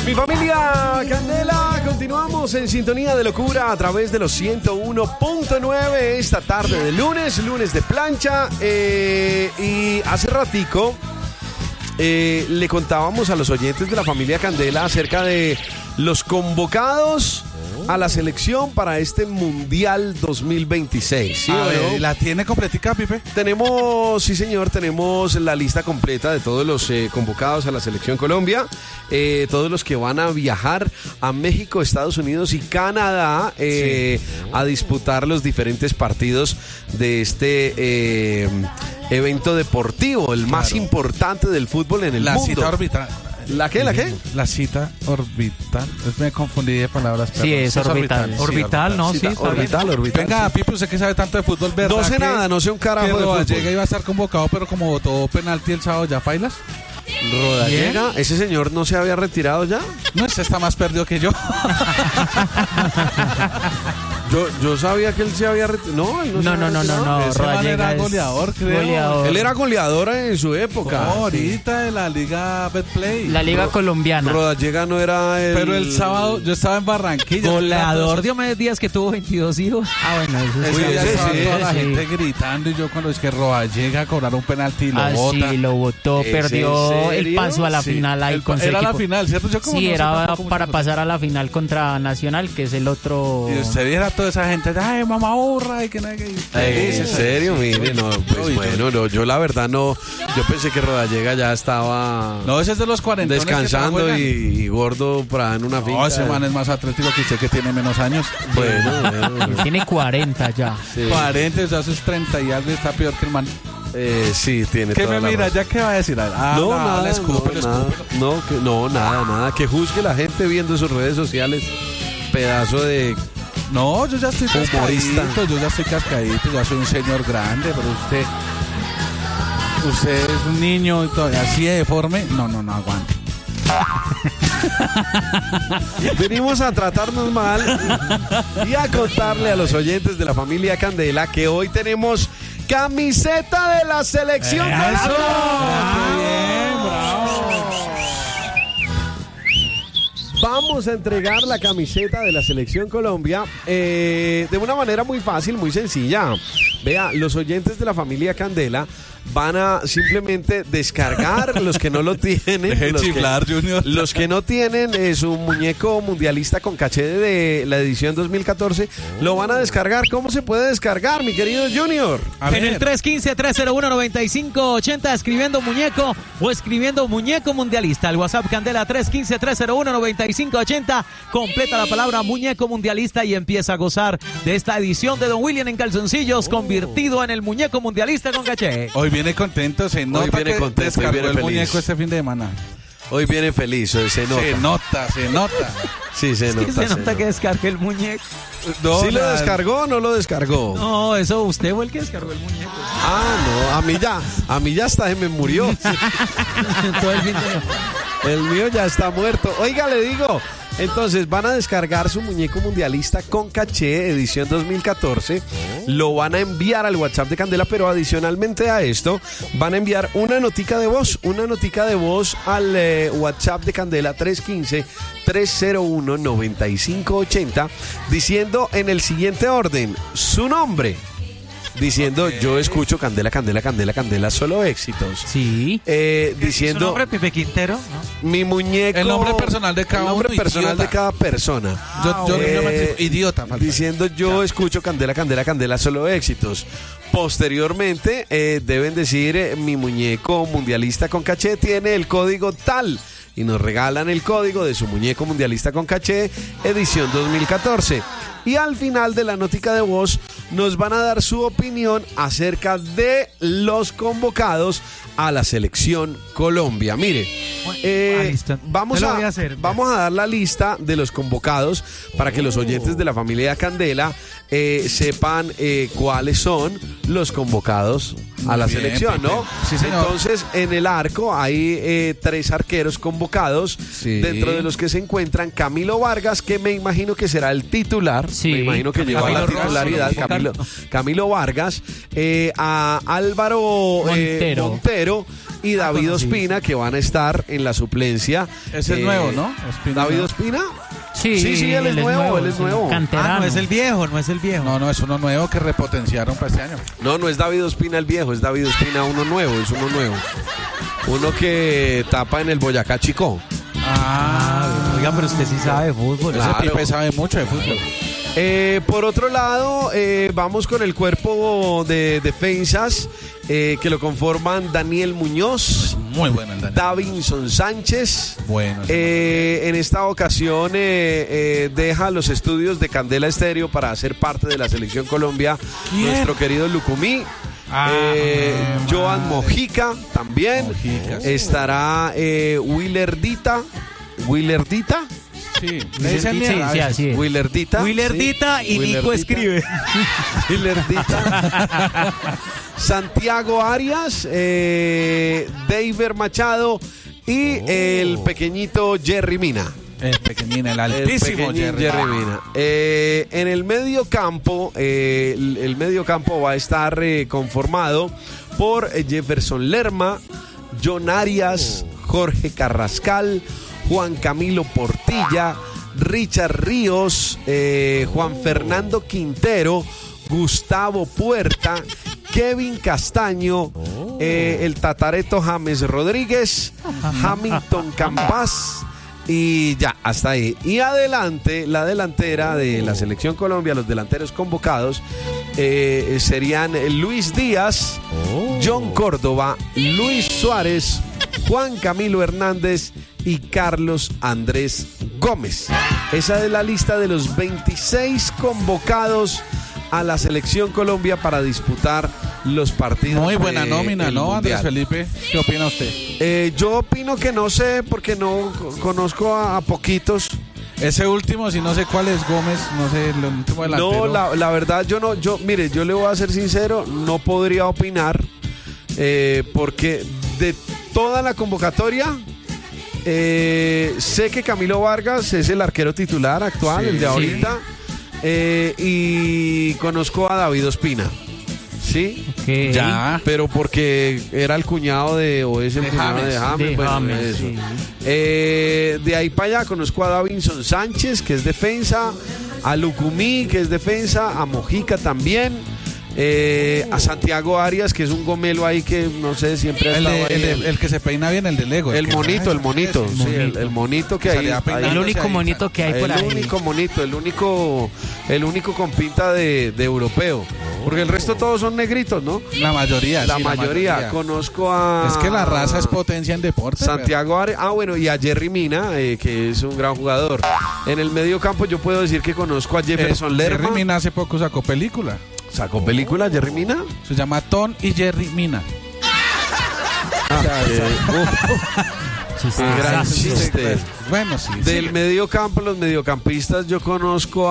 Mi familia Candela, continuamos en sintonía de locura a través de los 101.9 esta tarde de lunes de plancha. Y hace ratico le contábamos a los oyentes de la familia Candela acerca de los convocados a la selección para este Mundial 2026. ¿Sí, bueno? ¿La tiene completica, Pipe? Tenemos, sí señor, tenemos la lista completa de todos los convocados a la selección Colombia, todos los que van a viajar a México, Estados Unidos y Canadá a disputar los diferentes partidos de este evento deportivo, el más importante del fútbol en el mundo. La cita orbital. ¿La qué? ¿La qué? La cita orbital. Me confundí de palabras. Sí, es orbital. Orbital, ¿no? Cita, sí, orbital. Venga, Sí. Pipe, usted que sabe tanto de fútbol, ¿verdad? No sé nada, no sé un carajo de fútbol. Rodallega iba a estar convocado, pero como votó penalti el sábado, ¿ya bailas? Rodallega, ¿ese señor no se había retirado ya? No, ese está más perdido que yo. Yo sabía que él se había retirado. No, él no se había retirado. No. Ese man Rodallega era es goleador, creo. goleador. Él era goleador en su época. No, ahorita de la Liga Betplay. La Liga Colombiana. Rodallega no era el... Pero el sábado yo estaba en Barranquilla. Goleador Diomedes Díaz, que tuvo 22 hijos. Ah, bueno, eso Ese día sí, estaba sí, toda la sí. gente gritando y yo cuando es que Rodallega a cobrar un penalti y lo bota. Sí, lo votó, ¿Es perdió en el serio? paso a la Sí. final ahí con su Era la equipo. final, ¿cierto? Yo como Sí, no sé era tampoco mucho para de pasar a la final contra Nacional, que es el otro... Y usted viera toda esa gente, ay, mamá burra, y que nada que... ¿En serio? Mire, no, pues Uy, bueno, no, yo la verdad no, yo pensé que Rodallega ya estaba No, ese es de los 40. descansando y gordo para en una finca. No, ese man es más atlético que usted que tiene menos años. Bueno, Tiene 40 ya. sí. 40, o sea, sus 30 y algo está peor que el man. Sí, tiene ¿Qué toda me la mira? razón. ¿Ya qué va a decir? Ah, No, nada, le escupe, le nada, escupe. nada, que juzgue la gente viendo sus redes sociales, pedazo de... No, yo ya estoy Humorista. cascadito, ya soy un señor grande, pero usted es un niño y todavía así de deforme. No aguante. Venimos a tratarnos mal y a contarle a los oyentes de la familia Candela que hoy tenemos camiseta de la selección Colombia. ¡Qué bien, bravo! Vamos a entregar la camiseta de la Selección Colombia de una manera muy fácil, muy sencilla. Vea, los oyentes de la familia Candela van a simplemente descargar los que no lo tienen. Deje de chiflar, Junior. Los que no tienen su muñeco mundialista con caché de la edición 2014, lo van a descargar. ¿Cómo se puede descargar, mi querido Junior? En el 315-301-9580 escribiendo muñeco o escribiendo muñeco mundialista. El WhatsApp Candela 315-301-9580. Completa la palabra muñeco mundialista y empieza a gozar de esta edición de Don William en calzoncillos, convertido en el muñeco mundialista con caché. Hoy viene contento, se nota viene que contento, descargó viene el feliz. muñeco este fin de semana. Hoy viene feliz, se nota. Se nota. Sí, se nota. Se nota que descargue el muñeco. No, ¿Sí lo nada. descargó o no lo descargó? No, eso usted fue el que descargó el muñeco. Ah, no, a mí ya hasta se me murió. Todo el fin de... El mío ya está muerto. Oiga, le digo, entonces van a descargar su muñeco mundialista con caché, edición 2014. Lo van a enviar al WhatsApp de Candela, pero adicionalmente a esto, van a enviar una notica de voz al WhatsApp de Candela 315-301-9580, diciendo en el siguiente orden, su nombre. Diciendo, yo escucho Candela, Candela, Candela, Candela, solo éxitos. Sí. Diciendo, ¿Su nombre, Pipe Quintero? ¿No? mi muñeco. El nombre personal de cada el nombre uno, personal idiota. de cada persona. Yo idiota. falta. Diciendo, yo escucho Candela, Candela, Candela, solo éxitos. Posteriormente, deben decir, mi muñeco mundialista con caché tiene el código tal. Y nos regalan el código de su muñeco mundialista con caché, edición 2014. Y al final de la notica de voz nos van a dar su opinión acerca de los convocados a la selección Colombia. Mire, listo. vamos Yo lo a voy a hacer. vamos a dar la lista de los convocados para que los oyentes de la familia Candela sepan cuáles son los convocados a la Bien, selección, Pipe. ¿no? Sí, señor. Entonces, en el arco hay 3 arqueros convocados, Sí. dentro de los que se encuentran Camilo Vargas, que me imagino que será el titular. Sí. Me imagino que lleva Camilo la Rosso, titularidad, lo convocaron. Camilo Vargas, a Álvaro Montero. Montero, y David Ospina, que van a estar en la suplencia. Es el nuevo, ¿no? Ospina, ¿David ¿no? Ospina? Sí, Sí, él es nuevo, él es nuevo. Canterano. No es el viejo, no es el viejo. No, es uno nuevo que repotenciaron para este año. No es David Ospina el viejo, es David Ospina uno nuevo, es uno nuevo. Uno que tapa en el Boyacá Chicó. Oiga, pero usted sí sabe de fútbol. Ese Pipe sabe mucho de fútbol. Por otro lado, vamos con el cuerpo de defensas que lo conforman Daniel Muñoz, Muy bueno el Daniel. Davinson Sánchez. Bueno. En esta ocasión deja los estudios de Candela Estéreo para hacer parte de la Selección Colombia. ¿Quién? Nuestro querido Lucumí. Joan Mojica también. Mojica, sí. Estará Willerdita. Sí, Sí, sí, así es. Willerdita. Willerdita y Nico escribe. Willerdita. Santiago Arias, Deiber Machado y el pequeñito Jerry Mina. El pequeñín, el altísimo pequeñín Jerry. Mina. En el medio campo, el medio campo va a estar conformado por Jefferson Lerma, John Arias, Jorge Carrascal, Juan Camilo Portilla, Richard Ríos, Juan Fernando Quintero, Gustavo Puerta, Kevin Castaño, el Tatareto James Rodríguez, Hamilton Campas. Y ya, hasta ahí. Y adelante, la delantera de la Selección Colombia, los delanteros convocados serían Luis Díaz, John Córdoba, Luis Suárez, Juan Camilo Hernández y Carlos Andrés Gómez. Esa es la lista de los 26 convocados a la Selección Colombia para disputar los partidos. Muy buena del nómina, ¿no, Andrés Mundial. Felipe? ¿Qué opina usted? Yo opino que no sé, porque no conozco a poquitos. Ese último, si no sé cuál es Gómez, no sé, el último delantero. No, la verdad, mire, yo le voy a ser sincero, no podría opinar, porque de toda la convocatoria, sé que Camilo Vargas es el arquero titular actual, Sí, el de ahorita, y conozco a David Ospina. Sí, Ok. Ya. pero porque era el cuñado o es el De cuñado James. de James, De bueno, James, eso. sí. De ahí para allá conozco a Davinson Sánchez, que es defensa, a Lucumí, que es defensa, a Mojica también, a Santiago Arias, que es un gomelo ahí que no sé, siempre ha estado ahí. El que se peina bien, el de Lego. El monito, el sí, el monito que hay. Salía peinando. El único monito que hay por ahí. El único monito, el único con pinta de europeo. Porque el resto todos son negritos, ¿no? La mayoría. La sí, mayoría. Conozco a... Es que la raza es potencia en deporte. Santiago Arias. Bueno, y a Jerry Mina, que es un gran jugador. En el medio campo yo puedo decir que conozco a Jefferson Lerma. Jerry Mina hace poco sacó película. ¿Sacó película Jerry Mina? Se llama Tom y Jerry Mina. Qué gran chiste. Bueno, sí. Del medio campo, los mediocampistas, yo conozco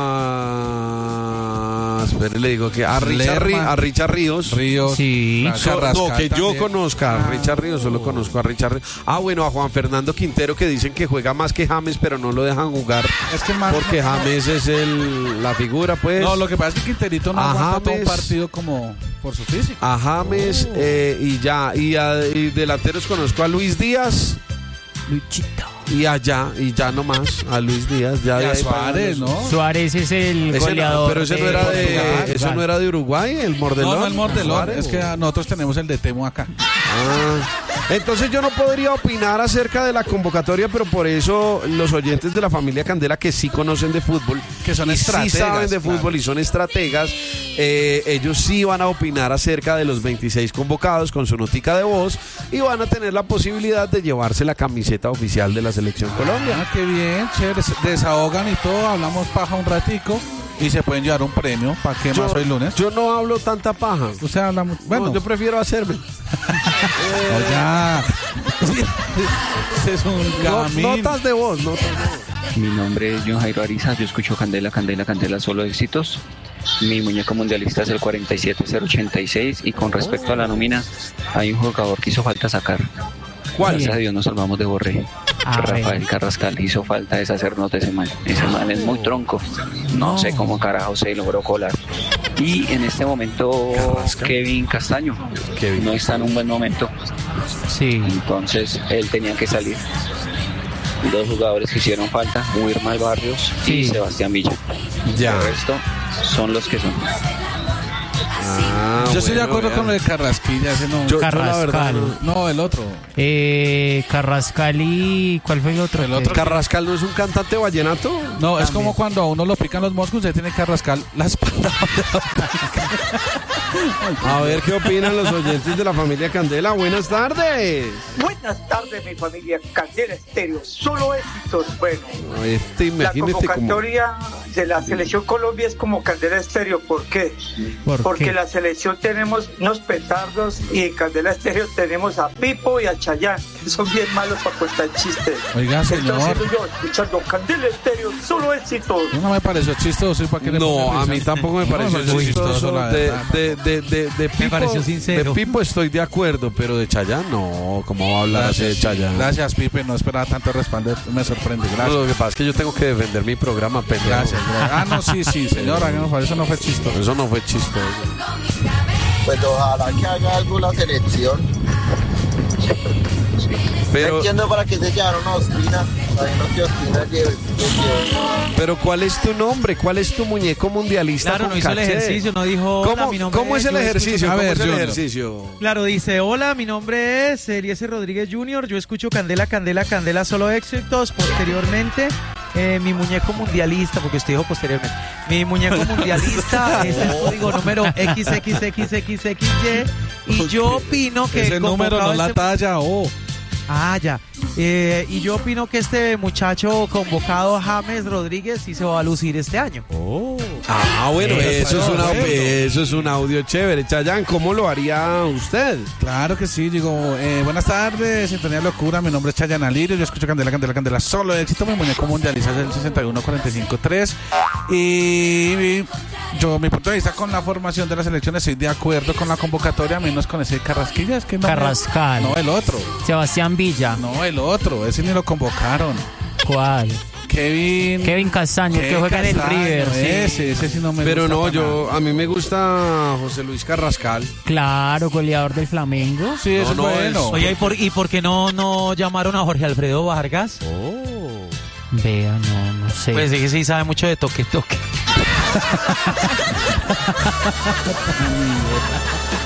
a... Espere, le digo que a Richard Ríos. Ríos. Sí. No, que yo también. conozca a Richard Ríos, solo conozco a Richard Ríos. Bueno, a Juan Fernando Quintero, que dicen que juega más que James, pero no lo dejan jugar. Es que más. Porque James es la figura, pues. No, lo que pasa es que Quinterito no A aguanta todo un James. partido como por su físico. A James y ya. Y delanteros conozco a Luis Díaz. Luchito. Y ya nomás, a Luis Díaz. Ya Y de a ahí para Suárez, adelante. ¿no? Suárez es el Ese no, goleador. pero ese no era Portugal. eso no era de Uruguay, el Mordelón. No, el Mordelón. Suárez. Es que nosotros tenemos el de Temo acá. Entonces yo no podría opinar acerca de la convocatoria, pero por eso los oyentes de la familia Candela que sí conocen de fútbol, Que son y sí estrategas, saben de claro. fútbol y son estrategas, ellos sí van a opinar acerca de los 26 convocados con su notica de voz y van a tener la posibilidad de llevarse la camiseta oficial de la Selección Colombia. Ah, qué bien, chévere. Se desahogan y todo, hablamos paja un ratico y se pueden llevar un premio. ¿Para qué más hoy lunes? Yo no hablo tanta paja. Usted habla mucho. Bueno, No, yo prefiero hacerme. ya. Ese es un camino. Notas de voz, Mi nombre es John Jairo Ariza, yo escucho Candela, Candela, Candela, solo éxitos. Mi muñeco mundialista es el 47086 y con respecto a la nómina, hay un jugador que hizo falta sacar. ¿Cuál? Gracias a Dios nos salvamos de Borré. Rafael Carrascal hizo falta deshacernos de ese man. Ese man es muy tronco. No sé cómo carajo se logró colar. Y en este momento Carrascal. Kevin Castaño Kevin. no está en un buen momento. Sí. Entonces él tenía que salir. Dos jugadores que hicieron falta, Wilmar Barrios y Sí. Sebastián Villa. Ya. El resto son los que son. Ah, Yo estoy de bueno, acuerdo vean. con el de Carrasquilla, ese no. Yo la verdad, Carrascal. No, el otro. Carrascal y... ¿Cuál fue el otro? El otro. ¿Carrascal no es un cantante vallenato? No, es como cuando a uno lo pican los moscos, se tiene que rascar la espalda. A ver qué opinan los oyentes de la familia Candela. Buenas tardes. Buenas tardes, mi familia Candela Estéreo. Solo éxitos. Bueno, la Imagínese como... convocatoria de la selección Colombia es como Candela Estéreo. ¿Por qué? Porque qué? la selección tenemos unos petardos y en Candela Estéreo tenemos a Pipo y a Chayán, que son bien malos para contar chistes. Oiga, señor. Entonces yo escuchando Candela Estéreo, solo éxitos. No me pareció chistoso. ¿Y para qué le No, pone a risa? mí tampoco me pareció No, chistoso. la verdad. De Pipo, pareció sincero. De Pipo estoy de acuerdo, pero de Chayanne no. ¿Cómo va a hablar así de Chayanne? Gracias, Pipe. No esperaba tanto respaldo. Me sorprende. No, Gracias. lo que pasa es que yo tengo que defender mi programa, pendejo. Gracias. Ah, no, sí, señor. Eso no fue chistoso. Eso no fue chistoso. Pues ojalá que haga algo la selección. No Pero, entiendo para qué se llevaron a Ospina. Sabiendo que Ospina lleve. pero ¿cuál es tu nombre? ¿Cuál es tu muñeco mundialista? Claro, con no hizo el caché? ejercicio, no dijo... "Hola, ¿Cómo, mi nombre cómo es el yo escucho ejercicio? A ¿Cómo ver, es el Junior. ejercicio? Claro, dice, hola, mi nombre es Eliezer Rodríguez Jr., yo escucho Candela, Candela, Candela, solo éxitos. Posteriormente, mi muñeco mundialista, porque usted dijo posteriormente, mi muñeco mundialista es el código número XXXXXY, y yo opino que... Ese número no la talla. Ah, ya. Y yo opino que este muchacho convocado, James Rodríguez, sí se va a lucir este año. Ah, bueno, eso bueno. es un audio chévere. Chayanne, ¿cómo lo haría usted? Claro que sí, digo, buenas tardes, Sintonía Locura, mi nombre es Chayanne Alirio, yo escucho Candela, Candela, Candela, solo éxito, mi muñeco mundialista es el 61453 y yo, mi punto de vista con la formación de las elecciones, estoy de acuerdo con la convocatoria, menos con ese Carrasquilla, es que no. Carrascal. No, el otro. Sebastián Villa. No, el otro, ese ni lo convocaron. ¿Cuál? Kevin Castaño, que juega en el Castaño, River. Sí. ese sí no me Pero gusta no, para a mí me gusta José Luis Carrascal. Claro, goleador del Flamengo. nada. Sí, eso No, es no, bueno. Oye, ¿y por qué no llamaron a Jorge Alfredo Vargas? Vea, no sé. Pues sí, sí sabe mucho de toque.